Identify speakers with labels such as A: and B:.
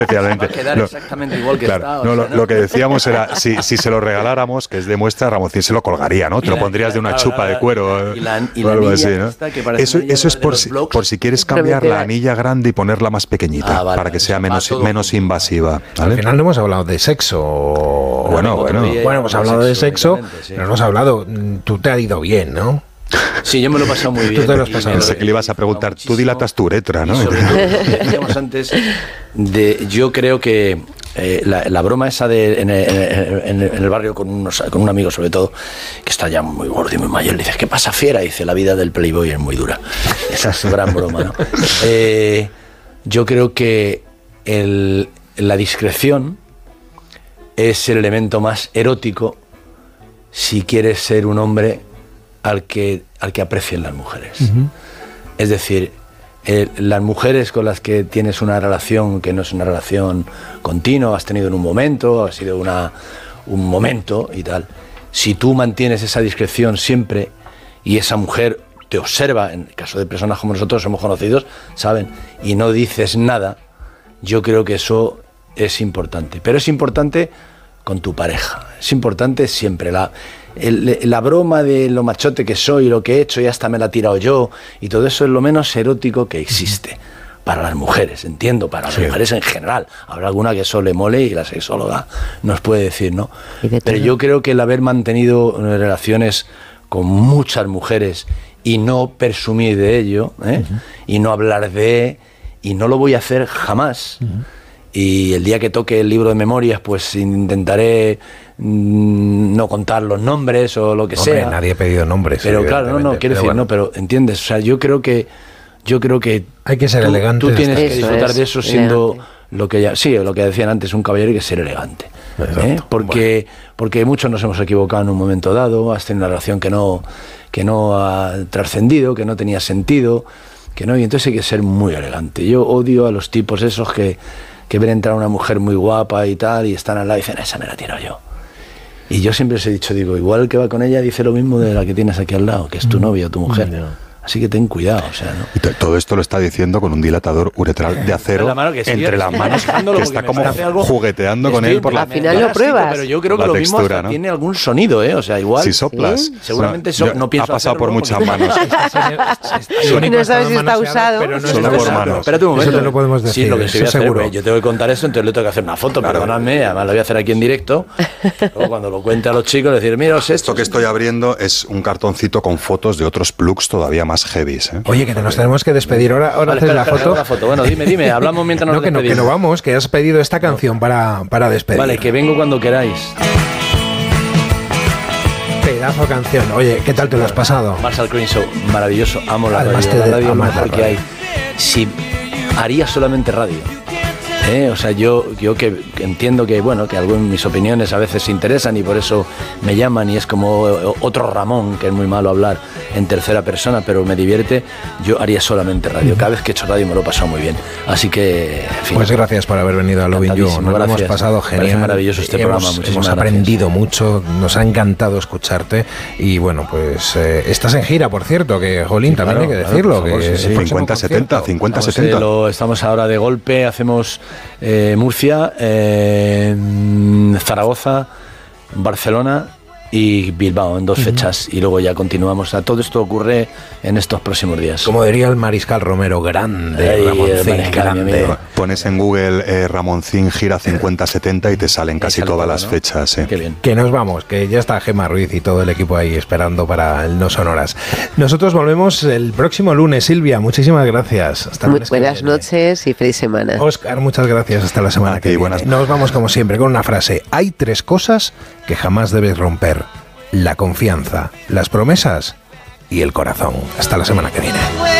A: especialmente.
B: Va a quedar exactamente igual que está.
A: Lo que decíamos era, si se lo regaláramos, que es de muestra, Ramoncín se lo colgaría, ¿no? Te lo pondrías de una chupa de cuero o algo así, ¿no? Eso es por si quieres cambiar la anilla grande y ponerla más pequeñita, para que sea menos invasiva, ¿vale?
C: Al final no hemos hablado de sexo. Bueno, hemos hablado de sexo, pero no hemos hablado... Tú te ha ido bien, ¿no?
B: Sí, yo me lo he pasado muy bien.
A: Tú te lo has pasado. Pensé que le ibas a preguntar, tú dilatas tu uretra, ¿no?
B: Sobre todo, decíamos antes, yo creo que la broma esa en el barrio con un amigo sobre todo, que está ya muy gordo y muy mayor, le dices, ¿qué pasa, fiera? Y dice, la vida del playboy es muy dura. Esa es su gran broma, ¿no? Yo creo que la discreción es el elemento más erótico si quieres ser un hombre al que aprecien las mujeres. Uh-huh. Es decir, las mujeres con las que tienes una relación que no es una relación continua, has tenido en un momento, ha sido un momento y tal, si tú mantienes esa discreción siempre y esa mujer te observa, en el caso de personas como nosotros somos conocidos, saben, y no dices nada, yo creo que eso es importante. Pero es importante con tu pareja, es importante siempre. La broma de lo machote que soy, lo que he hecho y hasta me la he tirado yo, y todo eso es lo menos erótico que existe. Para las mujeres, entiendo, para las mujeres en general. Habrá alguna que eso le mole y la sexóloga nos puede decir, ¿no? Pero yo creo que el haber mantenido relaciones con muchas mujeres y no presumir de ello, y no hablar y no lo voy a hacer jamás. Y el día que toque el libro de memorias, pues intentaré no contar los nombres o lo que sea.
C: Nadie ha pedido nombres.
B: Pero claro, quiero decir, bueno. Pero entiendes, o sea, yo creo que
C: hay que ser elegante.
B: Tú tienes que disfrutar de eso siendo lo que lo que decían antes, un caballero, y que ser elegante. Porque muchos nos hemos equivocado en un momento dado, has tenido una relación que no ha trascendido, que no tenía sentido, y entonces hay que ser muy elegante. Yo odio a los tipos esos que ven entrar una mujer muy guapa y tal, y están al lado y dicen, esa me la tiro yo. Y yo siempre les he dicho, igual que va con ella, dice lo mismo de la que tienes aquí al lado, que es tu novia o tu mujer. Así que ten cuidado, o sea, ¿no?
A: Y todo esto lo está diciendo con un dilatador uretral de acero entre las manos, que está como jugueteando con él por la...
D: Al final lo pruebas.
B: Pero yo creo que lo mismo hasta tiene algún sonido, o sea, igual...
A: Si soplas.
B: Seguramente no pienso
A: ha pasado por muchas manos.
D: No sabes si está usado.
C: Pero no
A: solo por manos.
B: Espérate un momento.
C: Eso te lo podemos decir.
B: Sí, lo que sí voy a hacer,
C: seguro.
B: yo tengo que contar eso, entonces le tengo que hacer una foto, perdóname, además lo voy a hacer aquí en directo. Luego cuando lo cuente a los chicos, decir, mira,
A: esto que estoy abriendo es un cartoncito con fotos de otros plugs todavía más heavies,
C: Oye, que nos tenemos que despedir. Ahora haces la foto.
B: Bueno, dime, hablamos mientras nos despedimos.
C: Que no vamos, que has pedido esta canción para despedir.
B: Vale, que vengo cuando queráis.
C: Pedazo canción. Oye, ¿qué tal te lo has pasado?
B: Marshall Crenshaw, maravilloso. Amo la radio. La radio es lo mejor que hay. Si haría solamente radio. O sea, yo que entiendo que, que algunas mis opiniones a veces se interesan y por eso me llaman y es como otro Ramón, que es muy malo hablar en tercera persona, pero me divierte. Yo haría solamente radio. Cada vez que he hecho radio me lo he pasado muy bien. Así que, en fin.
C: Pues gracias por haber venido a Lovin' You. Nos lo hemos pasado genial.
B: Parece maravilloso este programa.
C: Hemos aprendido mucho, nos ha encantado escucharte y bueno, pues estás en gira, por cierto, que Jolín, también hay que decirlo.
A: Favor, que 50-70.
B: Estamos ahora de golpe, hacemos Murcia, Zaragoza, Barcelona y Bilbao en 2 fechas y luego ya continuamos. Todo esto ocurre en estos próximos días.
C: Como diría el Mariscal Romero, grande, Ramoncín, grande.
A: Pones en Google Ramoncín gira 50-70 y te salen casi todas las fechas.
B: Qué bien.
C: Que nos vamos, que ya está Gemma Ruiz y todo el equipo ahí esperando para el No Sonoras. Nosotros volvemos el próximo lunes. Silvia, muchísimas gracias.
D: Hasta muy buenas noches y feliz semana.
C: Óscar, muchas gracias. Hasta la semana que viene. Nos vamos como siempre con una frase. Hay 3 cosas que jamás debes romper: la confianza, las promesas y el corazón. Hasta la semana que viene.